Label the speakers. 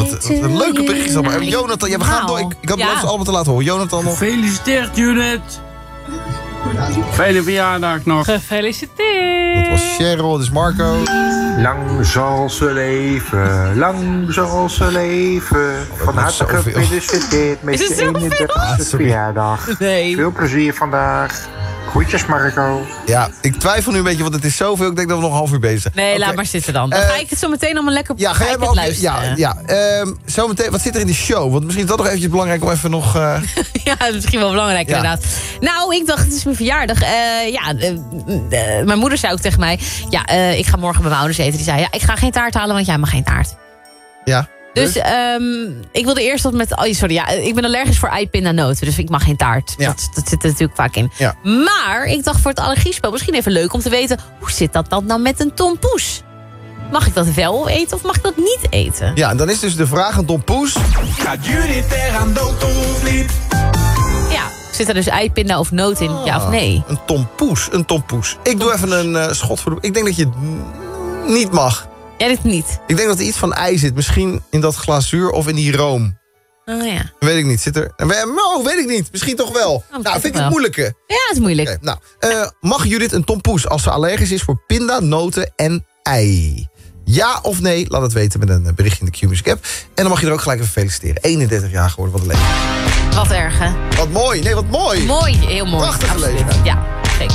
Speaker 1: Wat een leuke berichtjes allemaal. Jonathan, ja, we gaan door. Ik had beloofd allemaal te laten horen. Jonathan nog.
Speaker 2: Gefeliciteerd, Judith. Fijne verjaardag nog.
Speaker 3: Gefeliciteerd.
Speaker 1: Dat was Cheryl, dus Marco.
Speaker 4: Lang zal ze leven, lang zal ze leven. Van harte gefeliciteerd met je 31e verjaardag.
Speaker 3: Nee.
Speaker 4: Veel plezier vandaag. Groetjes, Marco.
Speaker 1: Ja, ik twijfel nu een beetje, want het is zoveel. Ik denk dat we nog een half uur bezig zijn.
Speaker 3: Nee, laat maar zitten dan. Dan ga ik het zo meteen allemaal lekker
Speaker 1: ga jij maar
Speaker 3: luisteren.
Speaker 1: zometeen, wat zit er in die show? Want misschien is dat nog eventjes belangrijk om even nog...
Speaker 3: Ja, dat is misschien wel belangrijk inderdaad. Nou, ik dacht, het is mijn verjaardag. Mijn moeder zei ook tegen mij... ik ga morgen bij mijn ouders eten. Die zei, ik ga geen taart halen, want jij mag geen taart.
Speaker 1: Ja.
Speaker 3: Dus ik wilde eerst wat met... ik ben allergisch voor eipindanoten, dus ik mag geen taart.
Speaker 1: Ja.
Speaker 3: Dat zit er natuurlijk vaak in.
Speaker 1: Ja.
Speaker 3: Maar ik dacht voor het allergiespel misschien even leuk om te weten... hoe zit dat dan nou met een tompoes? Mag ik dat wel eten of mag ik dat niet eten?
Speaker 1: Ja, dan is dus de vraag aan Tom Poes.
Speaker 5: Gaat Judith er aan dood of niet?
Speaker 3: Ja, zit er dus eipinda of noot in, ja of nee?
Speaker 1: Een tompoes. Ik doe even een schot voor de... Ik denk dat je het niet mag.
Speaker 3: Jij dit niet?
Speaker 1: Ik denk dat er iets van ei zit. Misschien in dat glazuur of in die room.
Speaker 3: Oh ja.
Speaker 1: Weet ik niet. Zit er... weet ik niet. Misschien toch wel. Vind ik het moeilijke.
Speaker 3: Ja, het is moeilijk.
Speaker 1: Okay, mag Judith een tompoes als ze allergisch is voor pinda, noten en ei? Ja of nee? Laat het weten met een berichtje in de Q-Music app. En dan mag je er ook gelijk even feliciteren. 31 jaar geworden, wat een leven.
Speaker 3: Wat erg, hè?
Speaker 1: Wat mooi. Nee, wat mooi.
Speaker 3: Mooi, heel mooi.
Speaker 1: Prachtige
Speaker 3: Absoluut.
Speaker 1: leven.
Speaker 3: Ja.